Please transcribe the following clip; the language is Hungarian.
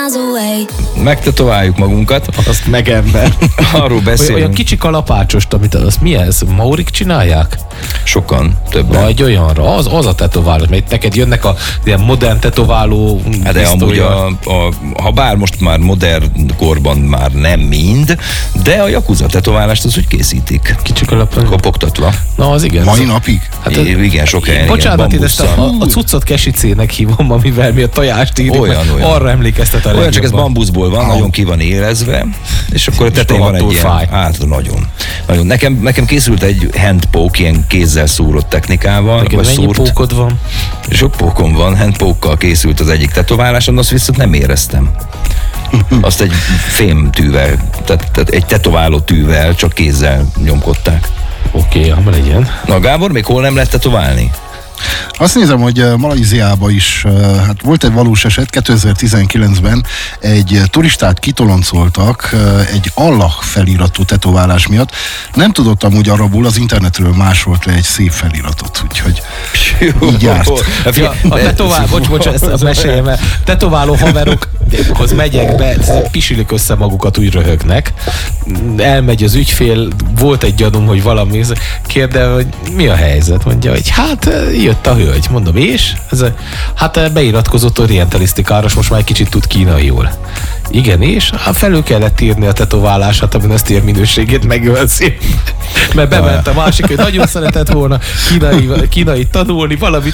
Megtetováljuk magunkat. Azt meg ember. Arról beszélünk. Olyan kicsi kalapácsost, amit az mi ez? Maurik csinálják? Sokan, többen. Vagy olyanra, az a tetoválás, mert neked jönnek a ilyen modern tetováló. De amúgy ha bár most már modern korban már nem mind, de a Yakuza tetoválást az úgy készítik. Kicsi kalapács. Kopogtatva. Na, az igen. Mai napig? Hát igen, sok helyen. Bocsánat, én ezt a cuccot kesicének hívom, amivel mi a tojást írjuk. Olyan. Arra emlékeztet a legjobban. Olyan, csak ez bambuszból van, nagyon ki van érezve, és akkor a tetején van egy ilyen, nagyon. Nekem készült egy handpoke, ilyen kézzel szúrott technikával. Neked mennyi pókod van? Sok pókom van, handpoke-kal készült az egyik tetováláson, azt viszont nem éreztem. Azt egy fémtűvel, tehát egy tetováló tűvel, csak kézzel nyomkodták. Oké, ha legyen. Na Gábor, még hol nem lehet tetoválni? Azt nézem, hogy Malajziában is hát volt egy valós eset, 2019-ben egy turistát kitoloncoltak egy Allah feliratú tetoválás miatt. Nem tudott amúgy arabul, az internetről másolt le egy szép feliratot, úgyhogy így járt. Ezt meséljem el. Tetováló haverokhoz megyek be, pisilik össze magukat, úgy röhögnek. Elmegy az ügyfél, volt egy gyanúm, hogy valami, kérdez, hogy mi a helyzet? Mondja, hogy hát jött a hölgy. Mondom, és? Hát beiratkozott orientalisztikára, most már egy kicsit tud kínaiul. Igen, és? Hát felül kellett írni a tetoválását, amin ezt ilyen minőségét megölszi. Mert bement a másik, hogy nagyon szeretett volna kínai tanulni, valamit